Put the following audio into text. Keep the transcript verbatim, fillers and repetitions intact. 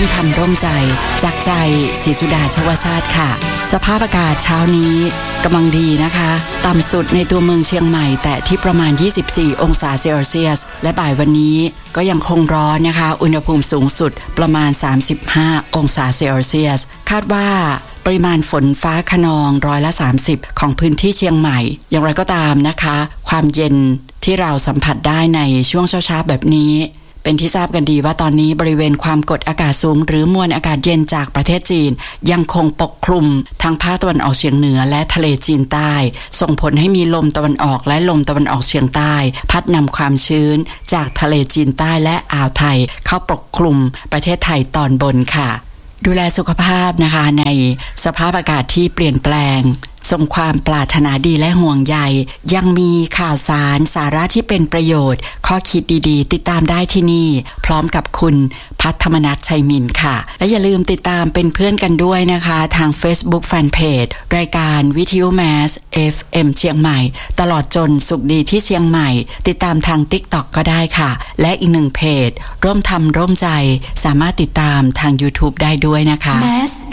มทำร่มใจจากใจศรีสุดาชวชาติค่ะสภาพอากาศเช้านี้กำลังดีนะคะต่ำสุดในตัวเมืองเชียงใหม่แต่ที่ประมาณยี่สิบสี่องศาเซลเซียสและบ่ายวันนี้ก็ยังคงร้อนนะคะอุณหภูมิสูงสุดประมาณสามสิบห้าองศาเซลเซียสคาดว่าปริมาณฝนฟ้าคะนองร้อยละสามสิบของพื้นที่เชียงใหม่อย่างไรก็ตามนะคะความเย็นที่เราสัมผัสได้ในช่วงเช้าๆแบบนี้เป็นที่ทราบกันดีว่าตอนนี้บริเวณความกดอากาศสูงหรือมวลอากาศเย็นจากประเทศจีนยังคงปกคลุมทางภาคตะวันออกเฉียงเหนือและทะเลจีนใต้ส่งผลให้มีลมตะวันออกและลมตะวันออกเฉียงใต้พัดนำความชื้นจากทะเลจีนใต้และอ่าวไทยเข้าปกคลุมประเทศไทยตอนบนค่ะดูแลสุขภาพนะคะในสภาพอากาศที่เปลี่ยนแปลงส่งความปรารถนาดีและห่วงใยยังมีข่าวสารสาระที่เป็นประโยชน์ข้อคิดดีๆติดตามได้ที่นี่พร้อมกับคุณพัฒธรรมนัสชัยมินค่ะและอย่าลืมติดตามเป็นเพื่อนกันด้วยนะคะทาง Facebook Fanpage รายการวิทยุแมส เอฟ เอ็ม เชียงใหม่ตลอดจนสุขดีที่เชียงใหม่ติดตามทาง TikTok ก็ได้ค่ะและอีกหนึ่งเพจร่วมทำร่วมใจสามารถติดตามทาง YouTube ได้ด้วยนะคะ Mass